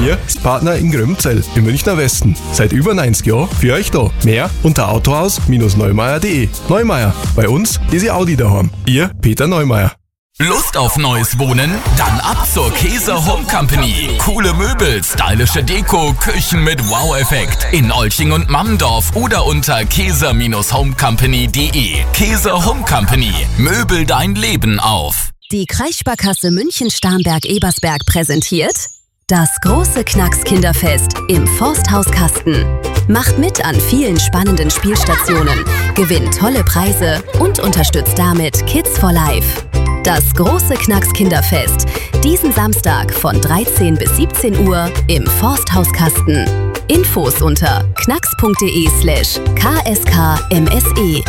Wir sind Partner in Grömzell im Münchner Westen. Seit über 90 Jahren für euch da. Mehr unter autohaus-neumeier.de. Neumeier, bei uns ist ihr Audi daheim. Ihr Peter Neumeier. Lust auf neues Wohnen? Dann ab zur Käser Home Company. Coole Möbel, stylische Deko, Küchen mit Wow-Effekt. In Olching und Mammendorf oder unter käser-homecompany.de. Käser Home Company. Möbel dein Leben auf. Die Kreissparkasse München-Starnberg-Ebersberg präsentiert das große Knacks-Kinderfest im Forsthaus Kasten. Macht mit an vielen spannenden Spielstationen, gewinnt tolle Preise und unterstützt damit Kids for Life. Das große Knacks-Kinderfest, diesen Samstag von 13 bis 17 Uhr im Forsthaus Kasten. Infos unter knacks.de/kskmse.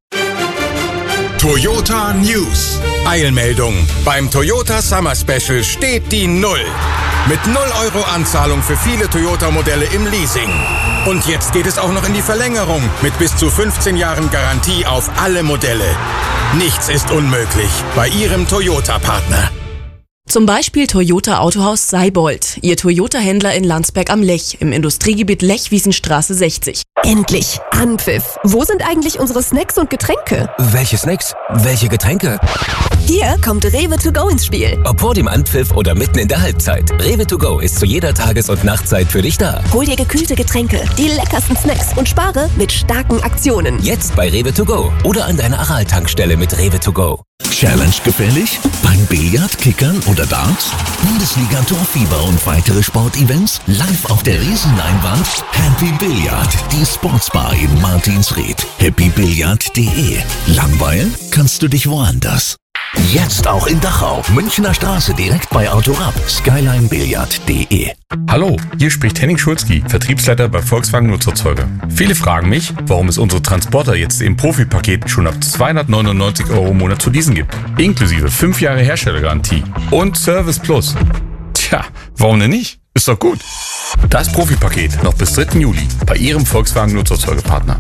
Toyota News. Eilmeldung. Beim Toyota Summer Special steht die Null. Mit 0 € Anzahlung für viele Toyota-Modelle im Leasing. Und jetzt geht es auch noch in die Verlängerung mit bis zu 15 Jahren Garantie auf alle Modelle. Nichts ist unmöglich bei Ihrem Toyota-Partner. Zum Beispiel Toyota Autohaus Seibold, Ihr Toyota-Händler in Landsberg am Lech, im Industriegebiet Lech-Wiesenstraße 60. Endlich Anpfiff. Wo sind eigentlich unsere Snacks und Getränke? Welche Snacks? Welche Getränke? Hier kommt Rewe to go ins Spiel. Ob vor dem Anpfiff oder mitten in der Halbzeit. Rewe to go ist zu jeder Tages- und Nachtzeit für dich da. Hol dir gekühlte Getränke, die leckersten Snacks und spare mit starken Aktionen. Jetzt bei Rewe to go oder an deiner Aral-Tankstelle mit Rewe to go. Challenge gefällig? Beim Billard, Kickern oder Darts? Bundesliga Torfieber und weitere Sportevents live auf der Riesenleinwand? Happy Billard, die Sportsbar in Martinsried. happybilliard.de. Langweilen kannst du dich woanders. Jetzt auch in Dachau, Münchner Straße direkt bei Autorab, skylinebillard.de. Hallo, hier spricht Henning Schulzki, Vertriebsleiter bei Volkswagen Nutzerzeuger. Viele fragen mich, warum es unsere Transporter jetzt im Profipaket schon ab 299 € im Monat zu leasen gibt. Inklusive 5 Jahre Herstellergarantie und Service Plus. Tja, warum denn nicht? Ist doch gut. Das Profipaket noch bis 3. Juli bei Ihrem Volkswagen Nutzerzeugerpartner.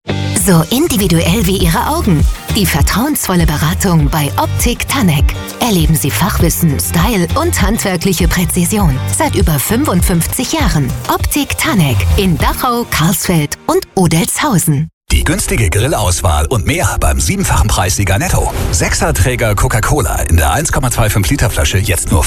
So individuell wie Ihre Augen. Die vertrauensvolle Beratung bei Optik Tanek. Erleben Sie Fachwissen, Style und handwerkliche Präzision. Seit über 55 Jahren. Optik Tanek in Dachau, Karlsfeld und Odelshausen. Die günstige Grillauswahl und mehr beim 7-fachen Preissieger Netto. 6er-Träger Coca-Cola in der 1,25 Liter Flasche jetzt nur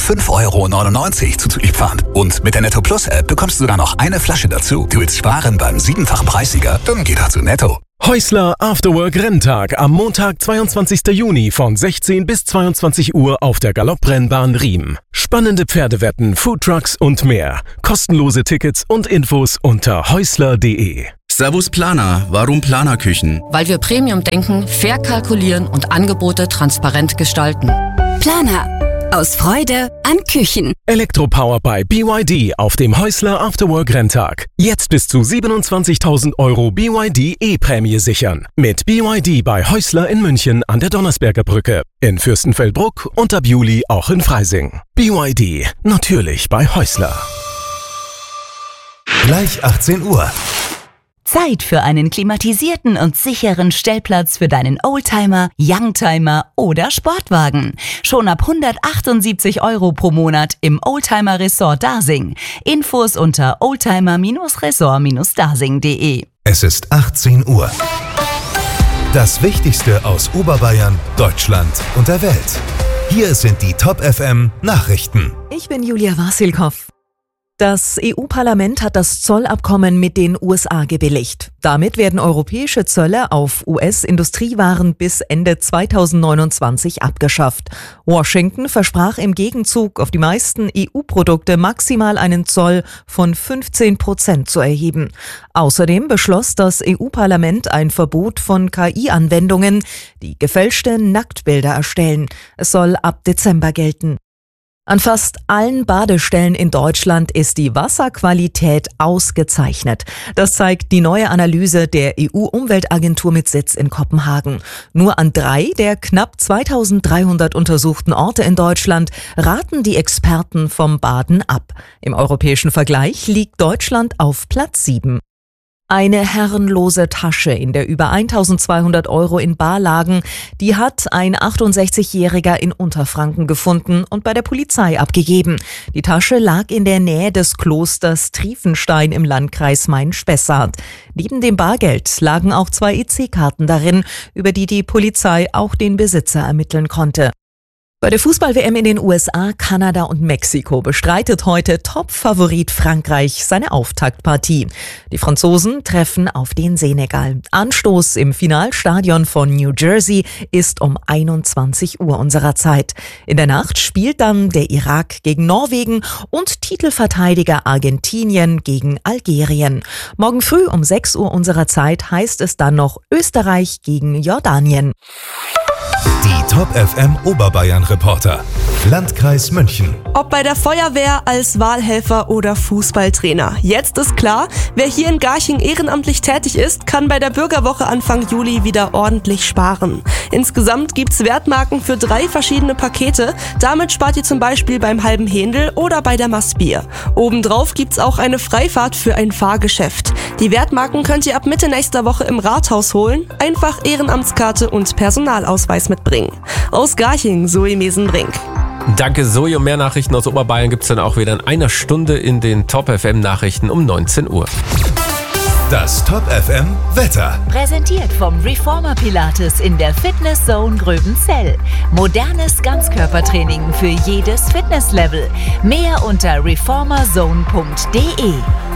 5,99 € zuzüglich Pfand. Und mit der Netto Plus App bekommst du sogar noch eine Flasche dazu. Du willst sparen beim 7-fachen Preissieger? Dann geh doch zu Netto. Häusler Afterwork Renntag am Montag, 22. Juni von 16 bis 22 Uhr auf der Galopprennbahn Riem. Spannende Pferdewetten, Foodtrucks und mehr. Kostenlose Tickets und Infos unter häusler.de. Servus Planer, warum Planerküchen? Weil wir Premium denken, fair kalkulieren und Angebote transparent gestalten. Planer. Aus Freude an Küchen. Elektropower bei BYD auf dem Häusler Afterwork Renntag. Jetzt bis zu 27.000 € BYD E-Prämie sichern. Mit BYD bei Häusler in München an der Donnersberger Brücke. In Fürstenfeldbruck und ab Juli auch in Freising. BYD, natürlich bei Häusler. Gleich 18 Uhr. Zeit für einen klimatisierten und sicheren Stellplatz für deinen Oldtimer, Youngtimer oder Sportwagen. Schon ab 178 € pro Monat im Oldtimer Resort Dasing. Infos unter oldtimer-resort-dasing.de. Es ist 18 Uhr. Das Wichtigste aus Oberbayern, Deutschland und der Welt. Hier sind die Top FM Nachrichten. Ich bin Julia Wasilkow. Das EU-Parlament hat das Zollabkommen mit den USA gebilligt. Damit werden europäische Zölle auf US-Industriewaren bis Ende 2029 abgeschafft. Washington versprach im Gegenzug auf die meisten EU-Produkte maximal einen Zoll von 15% zu erheben. Außerdem beschloss das EU-Parlament ein Verbot von KI-Anwendungen, die gefälschte Nacktbilder erstellen. Es soll ab Dezember gelten. An fast allen Badestellen in Deutschland ist die Wasserqualität ausgezeichnet. Das zeigt die neue Analyse der EU-Umweltagentur mit Sitz in Kopenhagen. Nur an 3 der knapp 2300 untersuchten Orte in Deutschland raten die Experten vom Baden ab. Im europäischen Vergleich liegt Deutschland auf Platz 7. Eine herrenlose Tasche, in der über 1.200 € in bar lagen, die hat ein 68-Jähriger in Unterfranken gefunden und bei der Polizei abgegeben. Die Tasche lag in der Nähe des Klosters Triefenstein im Landkreis Main-Spessart. Neben dem Bargeld lagen auch 2 EC-Karten darin, über die die Polizei auch den Besitzer ermitteln konnte. Bei der Fußball-WM in den USA, Kanada und Mexiko bestreitet heute Top-Favorit Frankreich seine Auftaktpartie. Die Franzosen treffen auf den Senegal. Anstoß im Finalstadion von New Jersey ist um 21 Uhr unserer Zeit. In der Nacht spielt dann der Irak gegen Norwegen und Titelverteidiger Argentinien gegen Algerien. Morgen früh um 6 Uhr unserer Zeit heißt es dann noch Österreich gegen Jordanien. Die Top FM Oberbayern Reporter. Landkreis München. Ob bei der Feuerwehr, als Wahlhelfer oder Fußballtrainer. Jetzt ist klar, wer hier in Garching ehrenamtlich tätig ist, kann bei der Bürgerwoche Anfang Juli wieder ordentlich sparen. Insgesamt gibt's Wertmarken für 3 verschiedene Pakete. Damit spart ihr zum Beispiel beim halben Händel oder bei der Massbier. Obendrauf gibt's auch eine Freifahrt für ein Fahrgeschäft. Die Wertmarken könnt ihr ab Mitte nächster Woche im Rathaus holen. Einfach Ehrenamtskarte und Personalausweis mitbringen. Aus Garching, Zoe Mesenbrink. Danke Zoe, und mehr Nachrichten aus Oberbayern gibt's dann auch wieder in einer Stunde in den Top FM Nachrichten um 19 Uhr. Das Top FM Wetter. Präsentiert vom Reformer Pilates in der Fitness Zone Gröbenzell. Modernes Ganzkörpertraining für jedes Fitnesslevel. Mehr unter reformerzone.de.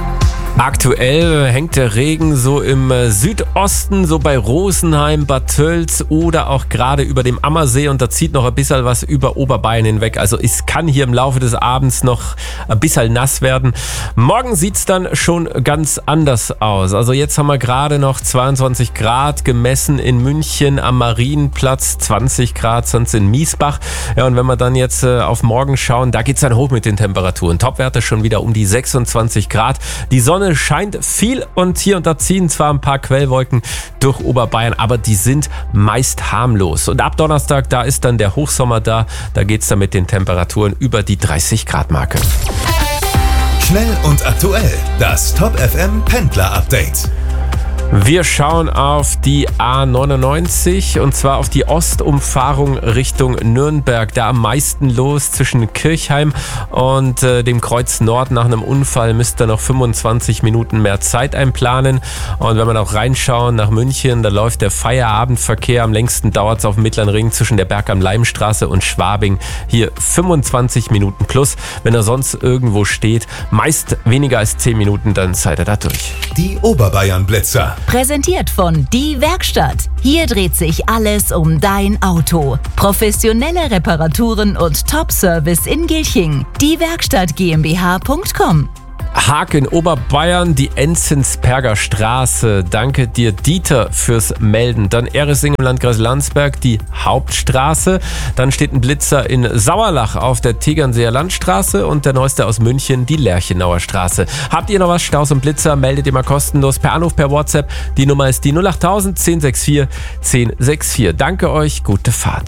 Aktuell hängt der Regen so im Südosten, so bei Rosenheim, Bad Tölz oder auch gerade über dem Ammersee, und da zieht noch ein bisschen was über Oberbayern hinweg. Also es kann hier im Laufe des Abends noch ein bisschen nass werden. Morgen sieht's dann schon ganz anders aus. Also jetzt haben wir gerade noch 22 Grad gemessen in München am Marienplatz, 20 Grad sonst in Miesbach. Ja, und wenn wir dann jetzt auf morgen schauen, da geht's dann hoch mit den Temperaturen. Topwerte schon wieder um die 26 Grad. Die Sonne scheint viel und hier und da ziehen zwar ein paar Quellwolken durch Oberbayern, aber die sind meist harmlos. Und ab Donnerstag, da ist dann der Hochsommer da. Da geht's dann mit den Temperaturen über die 30 Grad Marke. Schnell und aktuell. Das Top FM Pendler Update. Wir schauen auf die A99 und zwar auf die Ostumfahrung Richtung Nürnberg. Da am meisten los zwischen Kirchheim und dem Kreuz Nord. Nach einem Unfall müsst ihr noch 25 Minuten mehr Zeit einplanen. Und wenn wir noch reinschauen nach München, da läuft der Feierabendverkehr. Am längsten dauert es auf dem Mittleren Ring zwischen der Berg am Leimstraße und Schwabing. Hier 25 Minuten plus. Wenn er sonst irgendwo steht, meist weniger als 10 Minuten, dann seid ihr da durch. Die Oberbayern Blitzer. Präsentiert von Die Werkstatt. Hier dreht sich alles um dein Auto. Professionelle Reparaturen und Top-Service in Gilching. Diewerkstatt GmbH.com. Haag in Oberbayern, die Enzensperger Straße. Danke dir, Dieter, fürs Melden. Dann Eresing im Landkreis Landsberg, die Hauptstraße. Dann steht ein Blitzer in Sauerlach auf der Tegernseer Landstraße und der neueste aus München, die Lerchenauer Straße. Habt ihr noch was? Staus und Blitzer, meldet ihr mal kostenlos per Anruf, per WhatsApp. Die Nummer ist die 08000 1064 1064. Danke euch, gute Fahrt.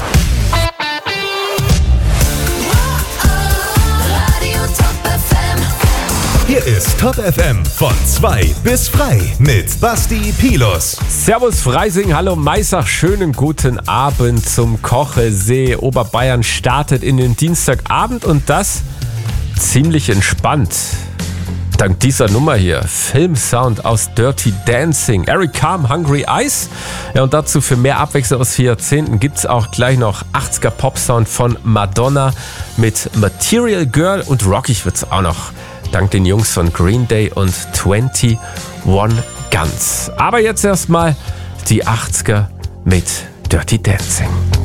Hier ist Top FM von 2 bis frei mit Basti Pilus. Servus Freising, hallo Maisach, schönen guten Abend zum Kochelsee. Oberbayern startet in den Dienstagabend und das ziemlich entspannt. Dank dieser Nummer hier, Filmsound aus Dirty Dancing, Eric Carm, Hungry Eyes. Ja, und dazu für mehr Abwechslung aus 4 Jahrzehnten gibt's auch gleich noch 80er Popsound von Madonna mit Material Girl und rockig wird's auch noch. Dank den Jungs von Green Day und 21 Guns. Aber jetzt erstmal die 80er mit Dirty Dancing.